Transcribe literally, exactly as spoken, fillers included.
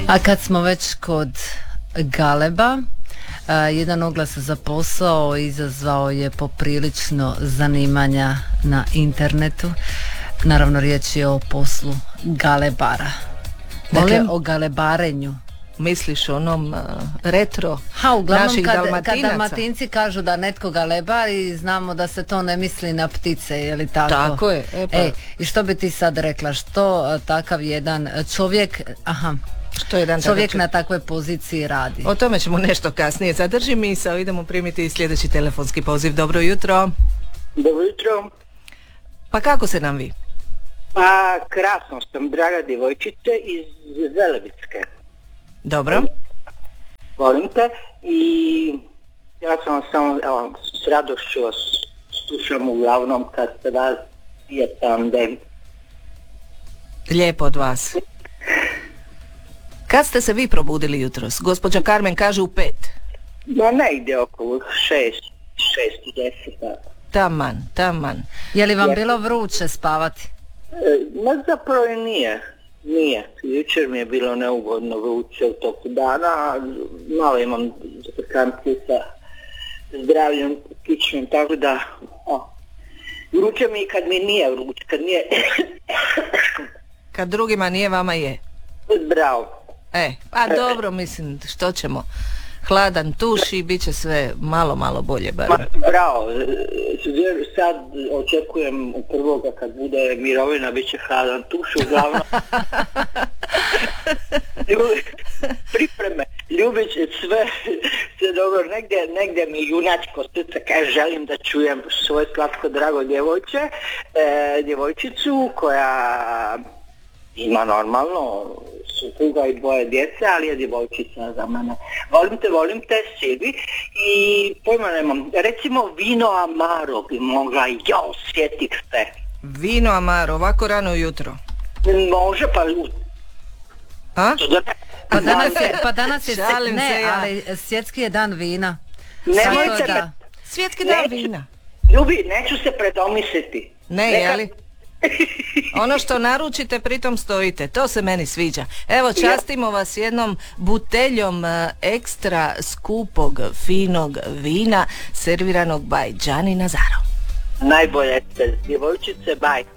A kad smo već kod galeba, jedan oglas za posao izazvao je poprilično zanimanja na internetu. Naravno, riječ je o poslu galebara. Dakle, o galebarenju. Misliš onom uh, retro ha, uglavnom naših kad, Dalmatinaca? Kad Dalmatinci kažu da netko galebari, znamo da se to ne misli na ptice, je li tako? Tako je. E, pa. E, i što bi ti sad rekla? Što takav jedan čovjek, aha, što jedan čovjek takav... na takvoj poziciji radi? O tome ćemo nešto kasnije. Zadrži misao, idemo primiti sljedeći telefonski poziv. Dobro jutro. Dobro jutro. Pa kako se nam vi? Pa krasno sam, draga djevojčice iz Velebitske. Dobro. Volim te i ja sam samo, evo, s radošću vas slušam uglavnom kad se vas sjetam da... Lijepo od vas. Kad ste se vi probudili jutros? Gospođa Carmen kaže u pet. Ma ne ide oko šest, šest i deset. Taman, taman. Je li vam bilo vruće spavati? E, ma zapravo i nije. Nije. Jučer mi je bilo neugodno vruće u toku dana. Malo imam zaprkancije sa zdravljem kičnim, tako da... O. Vruće mi kad mi nije vruće, kad nije... Kad drugima nije, vama je. Bravo. E, pa dobro, mislim, što ćemo? Hladan tuš i bit će sve malo, malo bolje. Bar. Ma, bravo. Sad očekujem u prvoga kad bude mirovina, bit će hladan tuš, uglavnom. Ljubi, pripreme, ljubit će sve, sve dobro. Negdje, negdje mi junačko srce kaže želim da čujem svoje slatko drago djevojče, e, djevojčicu koja ima normalno supruga i dvoje djece, ali je djevojčica za mene. Volim te, volim te, Silvi, i pojma nemam. Recimo vino amaro bi mogla, jao, sjetit se. Vino amaro, ovako rano ujutro? Može, pa... A? Pa danas je, pa danas je Šalim ne, se ja. ali svjetski je dan vina. Nemojte da. me... Svjetski dan Neću, vina. Ljubi, neću se predomisliti. Ne, Neka... jeli? Ono što naručite, pritom stojite. To se meni sviđa. Evo, častimo vas jednom buteljom ekstra skupog, finog vina serviranog by Gianni Nazaro. Najbolje ste, djevojčice, bye.